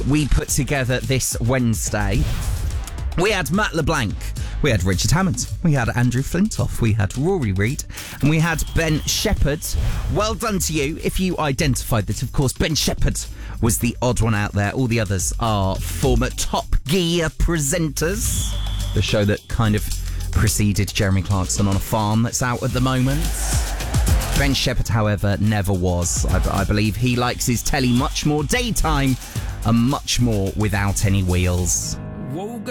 we put together this Wednesday. We had Matt LeBlanc, we had Richard Hammond, we had Andrew Flintoff, we had Rory Reid, and we had Ben Shepherd. Well done to you if you identified that. Of course, Ben Shepherd was the odd one out there. All the others are former Top Gear presenters, the show that kind of preceded Jeremy Clarkson on a farm that's out at the moment. Ben Shepherd, however, never was. I believe he likes his telly much more daytime and much more without any wheels.